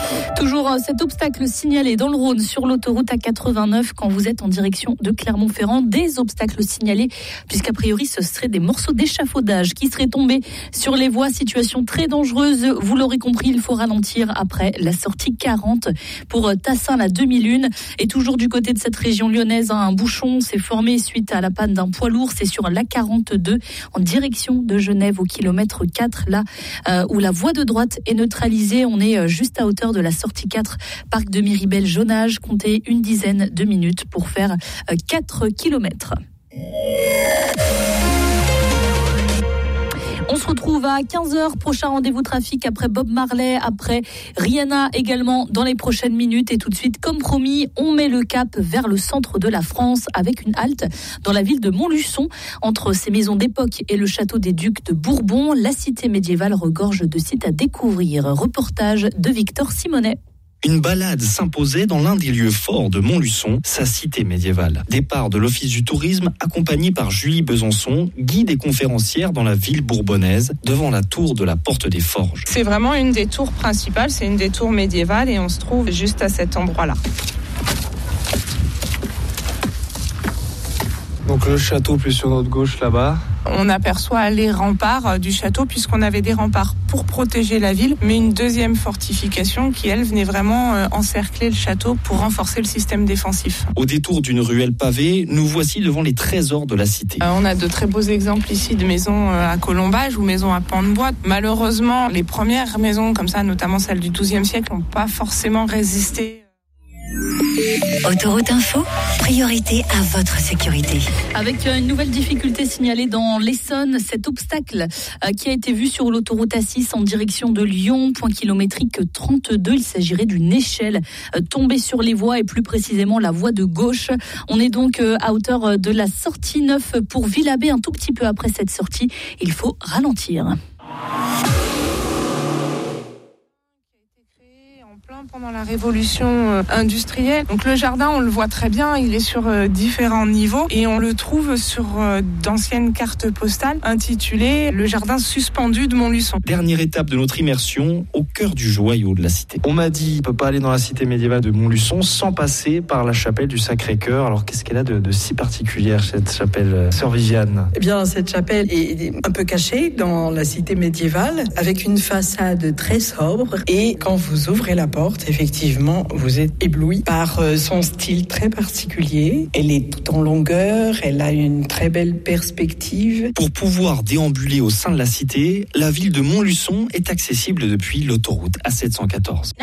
Toujours cet obstacle signalé dans le Rhône sur l'autoroute A89 quand vous êtes en direction de Clermont-Ferrand. Des obstacles signalés puisqu'a priori ce seraient des morceaux d'échafaudage qui seraient tombés sur les voies. Situation très dangereuse. Vous l'aurez compris, il faut ralentir après la sortie 40 pour Tassin, la 2001. Et toujours du côté de cette région lyonnaise, un bouchon s'est formé suite à la panne d'un poids lourd. C'est sur l'A42 en direction de Genève au kilomètre 4, là où la voie de droite est neutralisée. On est juste à hauteur de la sortie 4, parc de Miribel-Jonage. Comptez une dizaine de minutes pour faire 4 kilomètres. On se retrouve à 15h, prochain rendez-vous trafic après Bob Marley, après Rihanna également dans les prochaines minutes. Et tout de suite, comme promis, on met le cap vers le centre de la France avec une halte dans la ville de Montluçon. Entre ces maisons d'époque et le château des Ducs de Bourbon, la cité médiévale regorge de sites à découvrir. Reportage de Victor Simonet. Une balade s'imposait dans l'un des lieux forts de Montluçon, sa cité médiévale. Départ de l'Office du tourisme, accompagné par Julie Besançon, guide et conférencière dans la ville bourbonnaise, devant la tour de la Porte des Forges. C'est vraiment une des tours principales, c'est une des tours médiévales et on se trouve juste à cet endroit-là. Donc le château plus sur notre gauche là-bas. On aperçoit les remparts du château puisqu'on avait des remparts pour protéger la ville, mais une deuxième fortification qui, elle, venait vraiment encercler le château pour renforcer le système défensif. Au détour d'une ruelle pavée, nous voici devant les trésors de la cité. On a de très beaux exemples ici de maisons à colombage ou maisons à pans de bois. Malheureusement, les premières maisons comme ça, notamment celles du XIIe siècle, n'ont pas forcément résisté. Autoroute Info, priorité à votre sécurité. Avec une nouvelle difficulté signalée dans l'Essonne, cet obstacle qui a été vu sur l'autoroute A6 en direction de Lyon, point kilométrique 32. Il s'agirait d'une échelle tombée sur les voies et plus précisément la voie de gauche. On est donc à hauteur de la sortie 9 pour Villabé. Un tout petit peu après cette sortie, il faut ralentir. Pendant la révolution industrielle. Donc le jardin, on le voit très bien, il est sur différents niveaux et on le trouve sur d'anciennes cartes postales intitulées « Le jardin suspendu de Montluçon ». Dernière étape de notre immersion au cœur du joyau de la cité. On m'a dit, on ne peut pas aller dans la cité médiévale de Montluçon sans passer par la chapelle du Sacré-Cœur. Alors qu'est-ce qu'elle a de si particulière, cette chapelle, Sœur Viviane ? Eh bien, cette chapelle est un peu cachée dans la cité médiévale, avec une façade très sobre. Et quand vous ouvrez la porte, effectivement, vous êtes ébloui par son style très particulier. Elle est tout en longueur, elle a une très belle perspective. Pour pouvoir déambuler au sein de la cité, la ville de Montluçon est accessible depuis l'autoroute A714.